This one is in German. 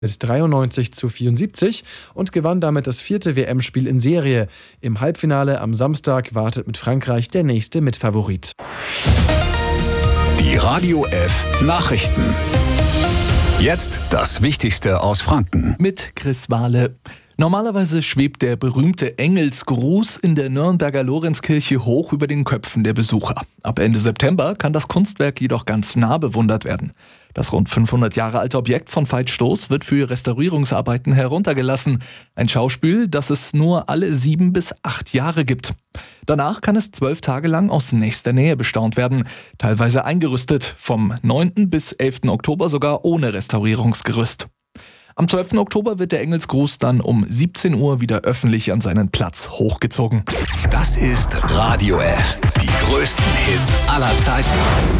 mit 93:74 und gewann damit das 4. WM-Spiel in Serie. Im Halbfinale am Samstag wartet mit Frankreich der nächste Mitfavorit. Die Radio F Nachrichten. Jetzt das Wichtigste aus Franken. Mit Chris Wahle. Normalerweise schwebt der berühmte Engelsgruß in der Nürnberger Lorenzkirche hoch über den Köpfen der Besucher. Ab Ende September kann das Kunstwerk jedoch ganz nah bewundert werden. Das rund 500 Jahre alte Objekt von Veit Stoß wird für Restaurierungsarbeiten heruntergelassen. Ein Schauspiel, das es nur alle 7 bis 8 Jahre gibt. Danach kann es 12 Tage lang aus nächster Nähe bestaunt werden, teilweise eingerüstet, vom 9. bis 11. Oktober sogar ohne Restaurierungsgerüst. Am 12. Oktober wird der Engelsgruß dann um 17 Uhr wieder öffentlich an seinen Platz hochgezogen. Das ist Radio F. Die größten Hits aller Zeiten.